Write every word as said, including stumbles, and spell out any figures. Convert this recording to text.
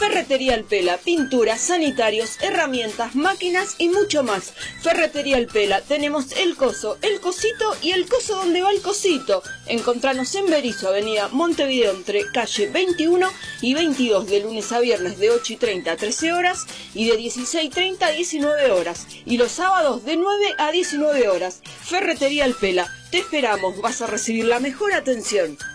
Ferretería El Pela, pinturas, sanitarios, herramientas, máquinas y mucho más. Ferretería El Pela, tenemos el coso, el cosito y el coso donde va el cosito. Encontranos en Berisso, avenida Montevideo, entre calle veintiuno y veintidós, de lunes a viernes de ocho y treinta a trece horas y de dieciséis y treinta a diecinueve horas. Y los sábados de nueve a diecinueve horas. Ferretería El Pela, te esperamos, vas a recibir la mejor atención.